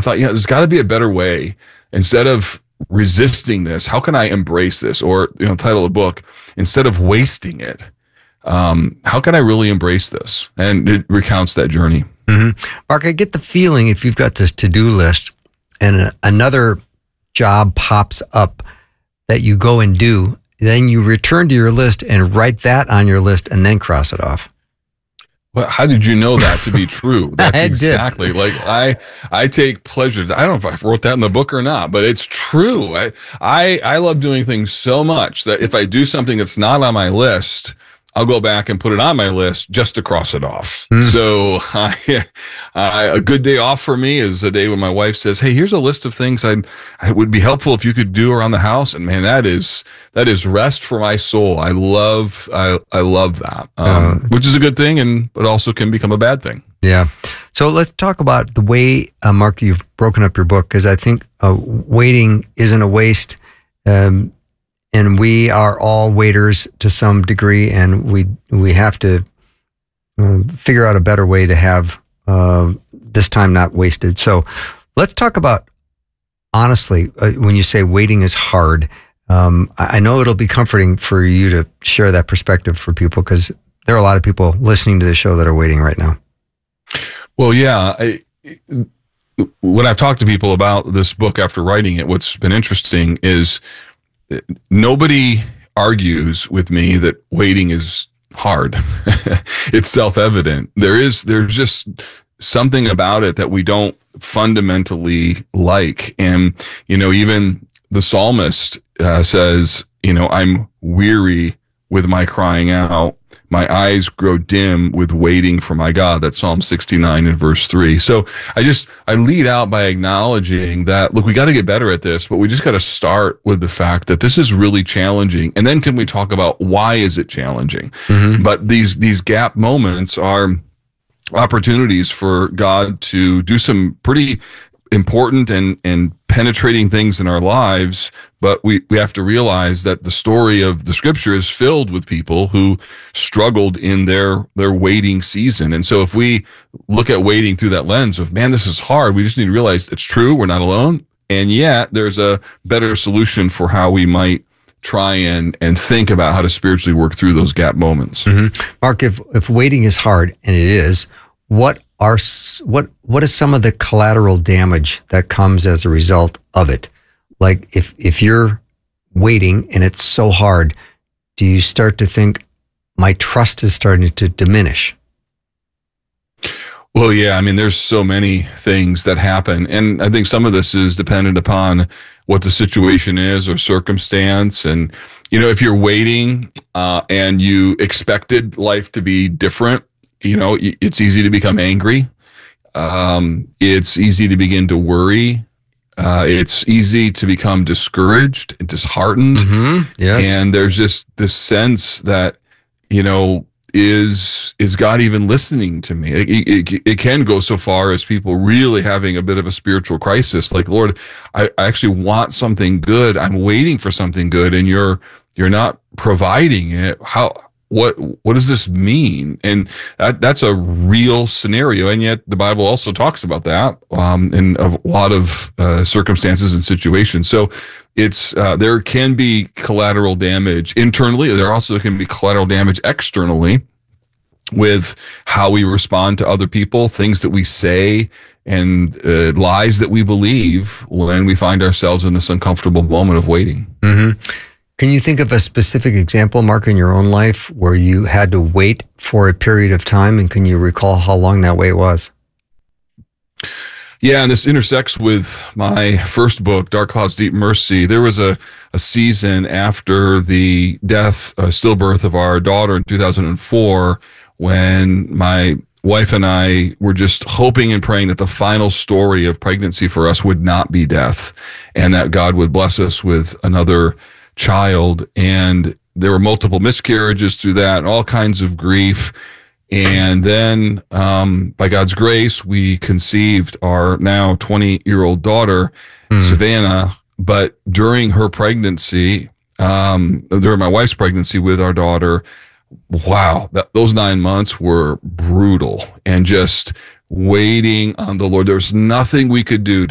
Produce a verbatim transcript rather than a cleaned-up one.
thought, you know, there's got to be a better way. Instead of resisting this, how can I embrace this? Or, you know, title of the book, instead of wasting it, um, how can I really embrace this? And it recounts that journey. Mm-hmm. Mark, I get the feeling if you've got this to-do list and another job pops up that you go and do, then you return to your list and write that on your list and then cross it off. Well, how did you know that to be true? That's exactly did. like I I take pleasure. I don't know if I wrote that in the book or not, but it's true. I I I love doing things so much that if I do something that's not on my list, I'll go back and put it on my list just to cross it off. Mm. So I, I, a good day off for me is a day when my wife says, "Hey, here's a list of things I'd, it would be helpful if you could do around the house." And man, that is that is rest for my soul. I love I I love that, um, uh, which is a good thing, and but also can become a bad thing. Yeah. So let's talk about the way, uh, Mark, you've broken up your book, because I think uh, waiting isn't a waste. Um, And we are all waiters to some degree, and we we have to uh, figure out a better way to have uh, this time not wasted. So let's talk about, honestly, uh, when you say waiting is hard, um, I, I know it'll be comforting for you to share that perspective for people, because there are a lot of people listening to the show that are waiting right now. Well, yeah. I, when I've talked to people about this book after writing it, what's been interesting is nobody argues with me that waiting is hard. It's self-evident. There is, there's just something about it that we don't fundamentally like. And, you know, even the psalmist uh, says, you know, I'm weary with my crying out. My eyes grow dim with waiting for my God. That's Psalm sixty-nine and verse three. So I just, I lead out by acknowledging that, look, we got to get better at this, but we just got to start with the fact that this is really challenging. And then can we talk about why is it challenging? Mm-hmm. But these, these gap moments are opportunities for God to do some pretty important and, and penetrating things in our lives. But we, we have to realize that the story of the scripture is filled with people who struggled in their, their waiting season. And so if we look at waiting through that lens of, man, this is hard, we just need to realize it's true. We're not alone. And yet there's a better solution for how we might try and, and think about how to spiritually work through those gap moments. Mm-hmm. Mark, if, if waiting is hard, and it is, what are, what, what is some of the collateral damage that comes as a result of it? Like if, if you're waiting and it's so hard, do you start to think my trust is starting to diminish? Well, yeah, I mean, there's so many things that happen. And I think some of this is dependent upon what the situation is or circumstance. And, you know, if you're waiting uh, and you expected life to be different, you know, it's easy to become angry. Um, it's easy to begin to worry. Uh, it's easy to become discouraged and disheartened. Mm-hmm. Yes. And there's just this sense that, you know, is, is God even listening to me? It, it, it can go so far as people really having a bit of a spiritual crisis. Like, Lord, I, I actually want something good. I'm waiting for something good, and you're, you're not providing it. How, What what does this mean? And that, that's a real scenario. And yet the Bible also talks about that um, in a lot of uh, circumstances and situations. So it's uh, there can be collateral damage internally. There also can be collateral damage externally with how we respond to other people, things that we say, and uh, lies that we believe when we find ourselves in this uncomfortable moment of waiting. Mm-hmm. Can you think of a specific example, Mark, in your own life where you had to wait for a period of time, and can you recall how long that wait was? Yeah, and this intersects with my first book, Dark Clouds, Deep Mercy. There was a, a season after the death, uh, stillbirth of our daughter in two thousand four, when my wife and I were just hoping and praying that the final story of pregnancy for us would not be death, and that God would bless us with another child. And there were multiple miscarriages through that, and all kinds of grief. And then, um, by God's grace, we conceived our now twenty-year-old daughter, mm. Savannah. But during her pregnancy, um, during my wife's pregnancy with our daughter, wow, that, those nine months were brutal, and just waiting on the Lord. There was nothing we could do to